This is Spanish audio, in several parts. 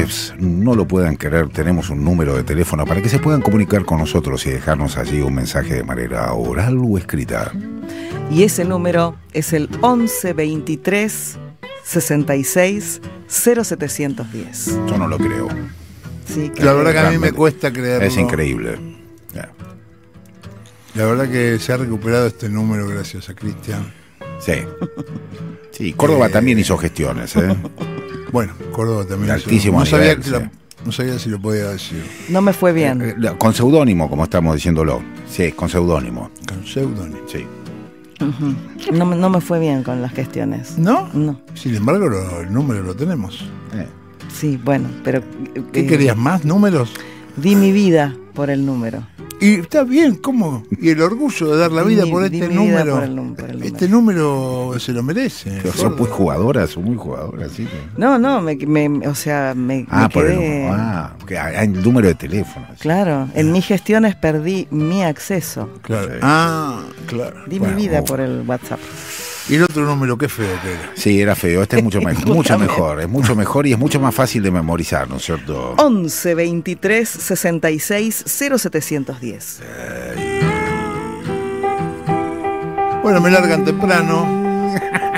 ustedes no lo puedan creer, tenemos un número de teléfono para que se puedan comunicar con nosotros y dejarnos allí un mensaje de manera oral o escrita. Y ese número es el 11 23 66 0710. Yo no lo creo. Sí, La verdad que a mí me cuesta creerlo. Es increíble. La verdad que se ha recuperado este número gracias a Cristian. Sí. Sí, Córdoba también hizo gestiones, ¿eh? Bueno, Córdoba también altísimo hizo. nivel, No sabía si lo podía decir. No me fue bien. Con seudónimo, como estamos diciéndolo. Sí, con seudónimo. Con seudónimo. Sí. Uh-huh. No me fue bien con las gestiones. ¿No? No. Sin embargo, el número lo tenemos. Sí, bueno, pero... ¿Qué querías, más números? Di mi vida por el número. Y está bien, ¿cómo? Y el orgullo de dar la vida por este número. Por el número. Este número se lo merece. Pero son muy jugadoras, sí. No, me quedé... que hay el número de teléfono. Claro, en mis gestiones perdí mi acceso. Claro. Sí. Claro. Di mi vida por el WhatsApp. Y el otro número, qué feo que era. Sí, era feo. Este es mucho mejor. Mucho mejor. Es mucho mejor y es mucho más fácil de memorizar, ¿no es cierto? 11 23 66 0710. Bueno, me largan temprano.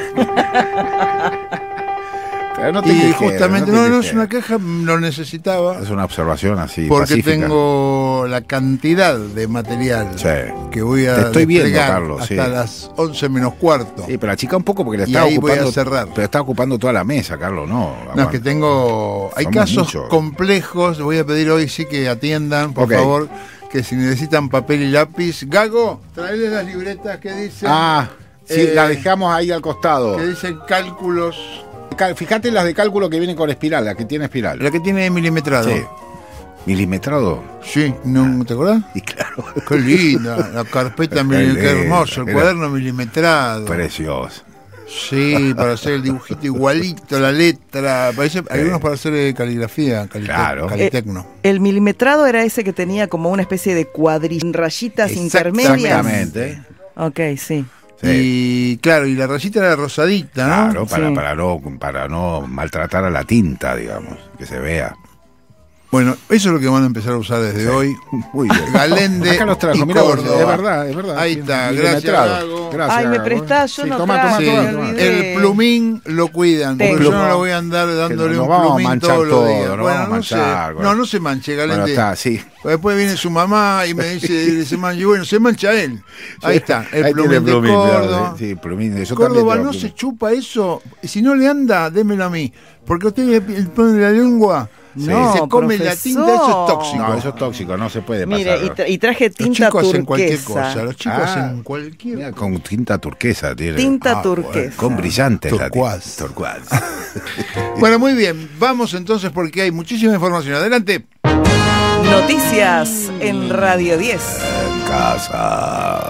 No te Y quejes, justamente, te no quejes. es una queja, lo necesitaba. Es una observación así, Porque pacífica. tengo la cantidad de material que voy a Te estoy viendo, desplegar Carlos, hasta las 11 menos cuarto. Sí, pero achica un poco porque le Y está ahí voy ocupando. a cerrar. Pero está ocupando toda la mesa, Carlos, no. No, es que hay Somos casos muchos. complejos. Voy a pedir hoy sí que atiendan, por Ok. favor, que si necesitan papel y lápiz. Gago, traerles las libretas que dicen. Sí, la dejamos ahí al costado. Que dicen cálculos. Fíjate las de cálculo que vienen con espiral, la que tiene espiral. La que tiene milimetrado. Sí. ¿Milimetrado? Sí, ¿no te acordás? Y claro. Qué linda, la carpeta, qué hermoso, el cuaderno milimetrado. Precioso. Sí, para hacer el dibujito igualito, la letra. Parece, hay unos para hacer caligrafía, Claro. Calitecno. El milimetrado era ese que tenía como una especie de rayitas intermedias. Exactamente. Ok, sí. Sí. Y claro, y la rayita era rosadita, ¿no? Claro, Sí. para no maltratar a la tinta, digamos, que se vea. Bueno, eso es lo que van a empezar a usar desde hoy. Muy bien. Galende Acá los trajo, y mirá vos, Córdoba. es verdad. Ahí sí, está, milimetrado. gracias, Gago. Gracias, Ay, me Gago. prestás, yo Sí, no tomá, traje, Sí, me olvidé. el plumín lo cuidan, porque Tengo. yo no lo voy a andar dándole nos un vamos a plumín manchar todos los todo, días. nos Bueno, vamos a no manchar, sé. bueno. No se manche, Galende. Bueno, está, sí. Después viene su mamá y me dice, se mancha, y bueno, se mancha él. Ahí está, el Ahí plumín tiene de plumín, Córdoba. Sí, plumín. Yo Córdoba también no tengo se plumín. chupa eso. Si no le anda, démelo a mí. Porque usted le pone la lengua, No, se come la tinta, eso es tóxico. No, eso es tóxico, no se puede pasar. Mire, y traje Los tinta chicos hacen cualquier turquesa. cosa. Los chicos hacen cualquier Mira, cosa. con tinta turquesa tiene. Tinta turquesa. Con brillantes. Turquoise. Turquoise. Bueno, muy bien. Vamos entonces porque hay muchísima información. Adelante. Noticias en Radio 10. En casa.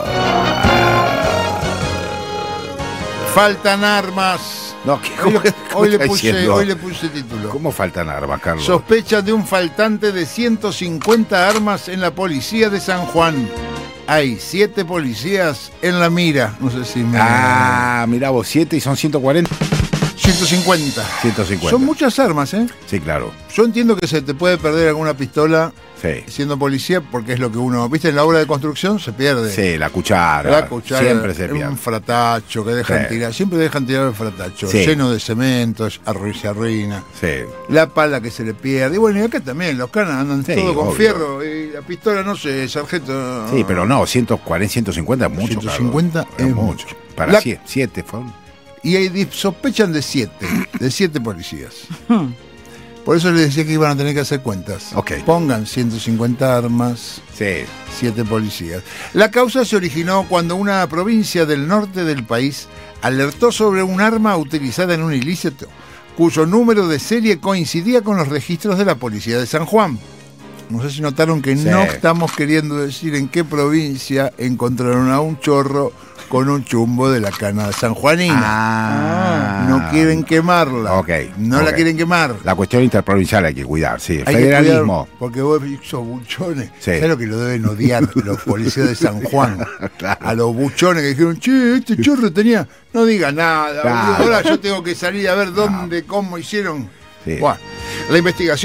Faltan armas. No, Hoy le puse título. ¿Cómo faltan armas, Carlos? Sospechan de un faltante de 150 armas en la policía de San Juan. Hay 7 policías en la mira. No sé si me... Mirá vos, 7 y son 140. 150. 150. Son muchas armas, ¿eh? Sí, claro. Yo entiendo que se te puede perder alguna pistola Sí. siendo policía, porque es lo que uno... ¿Viste? En la obra de construcción se pierde. Sí, la cuchara. La cuchara, Siempre se pierde. un fratacho que dejan Sí. tirar. Siempre dejan tirar el fratacho. Sí. Lleno de cemento, se arruina. Sí. La pala que se le pierde. Y bueno, y acá también, los canas andan Sí, todo con obvio. fierro. Y la pistola, no sé, sargento. Sí, pero no, 140, 150 es mucho. 150 Carlos. es mucho. Para La- 7 fueron. Y ahí sospechan de 7 policías. Por eso les decía que iban a tener que hacer cuentas. Ok. Pongan 150 armas, Sí. 7 policías. La causa se originó cuando una provincia del norte del país alertó sobre un arma utilizada en un ilícito, cuyo número de serie coincidía con los registros de la policía de San Juan. No sé si notaron que Sí. no estamos queriendo decir en qué provincia encontraron a un chorro con un chumbo de la cana sanjuanina. No quieren quemarla. Ok, No la ok. quieren quemar. La cuestión interprovincial hay que cuidar, sí. Hay que Federalismo. cuidar, porque vos sos buchones. Sí. ¿Sabes lo que lo deben odiar los policías de San Juan? Claro. A los buchones que dijeron, che, este chorro tenía... No diga nada, Claro. ahora yo tengo que salir a ver dónde, cómo hicieron. Sí. Bueno, la investigación...